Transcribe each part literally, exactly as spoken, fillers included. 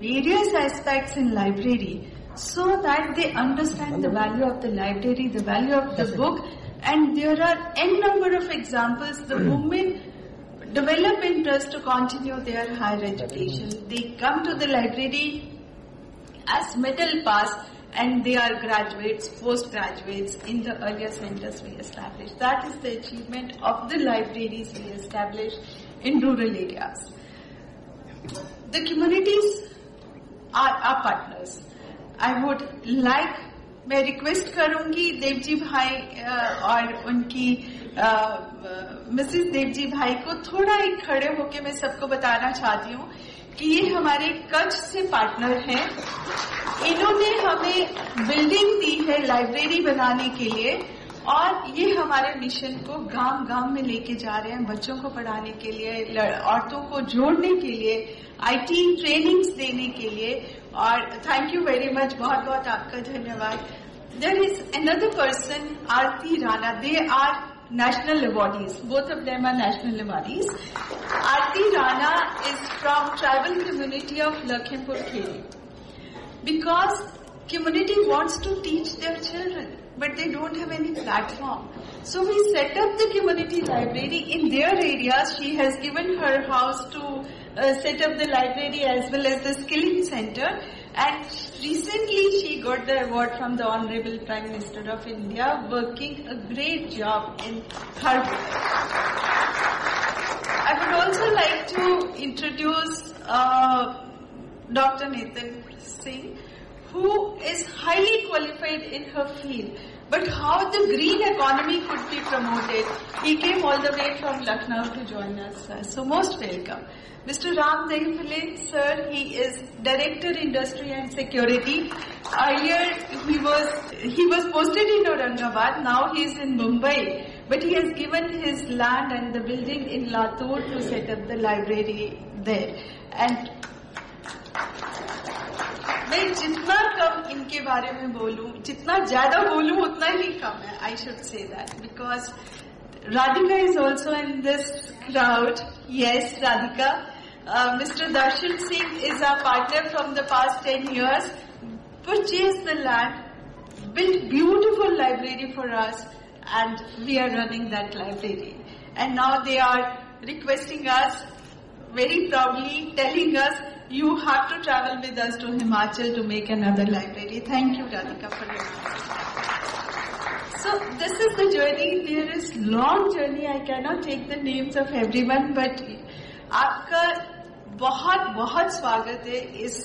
various aspects in library so that they understand the value of the library, the value of the book, and there are n number of examples. The women develop interest to continue their higher education. They come to the library as middle pass and they are graduates, postgraduates in the earlier centers we established. That is the achievement of the libraries we established in rural areas. The communities are our partners. I would like, मैं request करूंगी देवजी भाई और उनकी Mrs Devji भाई को थोड़ा एक खड़े होके मैं सबको बताना चाहती हूँ कि ये हमारे कच्छ से पार्टनर हैं. इन्होंने हमें बिल्डिंग दी है लाइब्रेरी बनाने के लिए और ये हमारे मिशन को गांव गांव में लेके जा रहे हैं, बच्चों को पढ़ाने के लिए, औरतों को जोड़ने के लिए, आईटी ट्रेनिंग्स देने के लिए. और थैंक यू वेरी मच, बहुत बहुत आपका धन्यवाद. There is another person, Aarti Rana. They are national awardees. Both of them are national awardees. Aarti Rana is from tribal community of Lakhimpur Kheri. Because community wants to teach their children, but they don't have any platform. So we set up the community library in their areas. She has given her house to uh, set up the library as well as the skilling center. And recently she got the award from the Honorable Prime Minister of India, working a great job in her work. I would also like to introduce uh, Doctor Nathan Singh, who is highly qualified in her field. But how the green economy could be promoted, he came all the way from Lucknow to join us, sir. So most welcome. Mister Ram Dahiphale, sir, he is Director Industry and Security. Earlier he was he was posted in Aurangabad, now he is in Mumbai. But he has given his land and the building in Latur to set up the library there. And मैं जितना कम इनके बारे में बोलूं, जितना ज्यादा बोलूं उतना ही कम है. I should say that because Radhika is also in this crowd. Yes, Radhika. Uh, Mister Darshan Singh is our partner from the past ten years. Purchased the land, built beautiful library for us, and we are running that library. And now they are requesting us, very proudly telling us, you have to travel with us to Himachal to make another library. Thank you, Radhika, for your So this is the journey. There is long journey. I cannot take the names of everyone, but आपका बहुत बहुत स्वागत है इस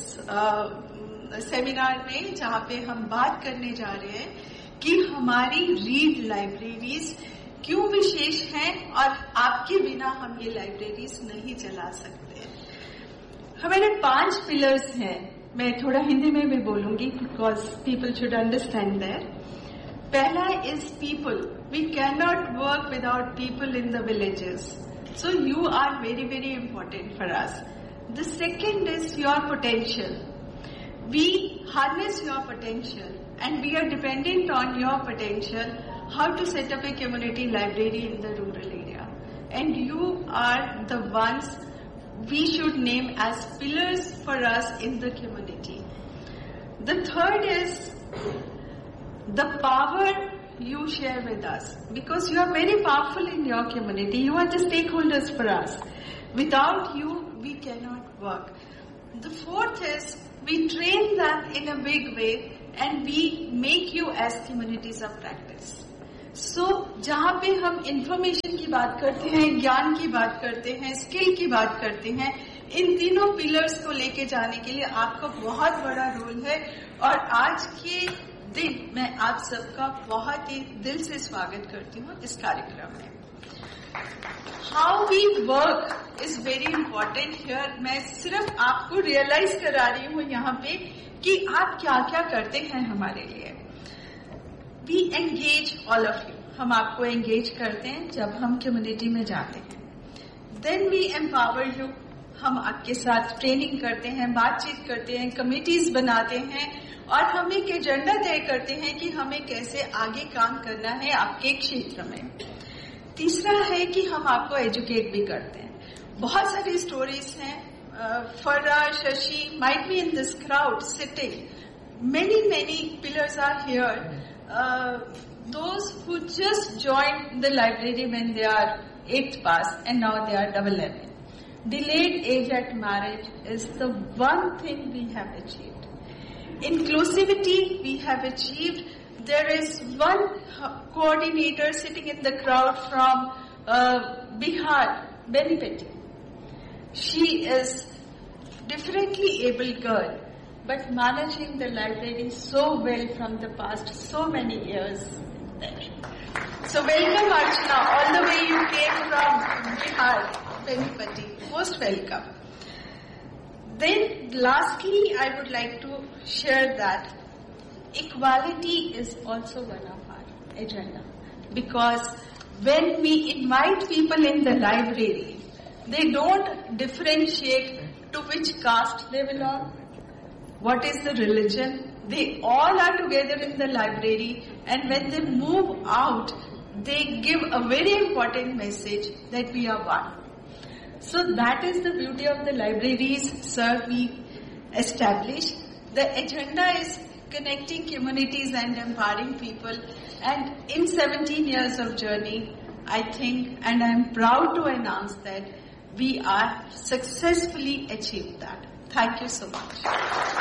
seminar में जहाँ पे हम बात करने जा रहे हैं कि हमारी रीड लाइब्रेरीज क्यों विशेष हैं और आपके बिना हम ये लाइब्रेरीज नहीं चला सकते. हमारे पांच पिलर्स हैं. मैं थोड़ा हिंदी में भी बोलूंगी because people should understand that. पहला is people. We can not work without people in the villages. So you are very, very important for us. The second is your potential. We harness your potential and we are dependent on your potential how to set up a community library in the rural area. And you are the ones we should name as pillars for us in the community. The third is the power you share with us, because you are very powerful in your community. You are the stakeholders for us. Without you, we cannot work. The fourth is we train them in a big way and we make you as communities of practice. So, जहाँ पे हम information की बात करते हैं, ज्ञान की बात करते हैं, skill की बात करते हैं, इन तीनों pillars को लेके जाने के लिए आपका बहुत बड़ा रोल है. और आज के दिन मैं आप सबका बहुत ही दिल से स्वागत करती हूँ इस कार्यक्रम में. How we work is very important here. मैं सिर्फ आपको रियलाइज करा रही हूँ यहाँ पे कि आप क्या क्या करते हैं हमारे लिए. We engage all of you. हम आपको एंगेज करते हैं जब हम कम्युनिटी में जाते हैं. Then we empower you. हम आपके साथ ट्रेनिंग करते हैं, बातचीत करते हैं, कमिटीज बनाते हैं और हम एक एजेंडा तय करते हैं कि हमें कैसे आगे काम करना है आपके क्षेत्र में. तीसरा है कि हम आपको एजुकेट भी करते हैं. बहुत सारी स्टोरीज हैं uh, Farah, Shashi might be in this crowd sitting. Many, many pillars are here. Uh, those who just joined the library when they are eighth pass and now they are double eleven. Delayed age at marriage is the one thing we have achieved. Inclusivity we have achieved. There is one coordinator sitting in the crowd from uh, Bihar, Benipeti. She is differently abled girl, but managing the library so well from the past so many years there. So welcome Archana, all the way you came from Bihar, Benipeti. Most welcome. Then lastly, I would like to share that equality is also one of our agenda. Because when we invite people in the library, they don't differentiate to which caste they belong, what is the religion. They all are together in the library, and when they move out, they give a very important message that we are one. So that is the beauty of the libraries, sir, we establish. The agenda is connecting communities and empowering people. And in seventeen years of journey, I think, and I am proud to announce that we are successfully achieved that. Thank you so much.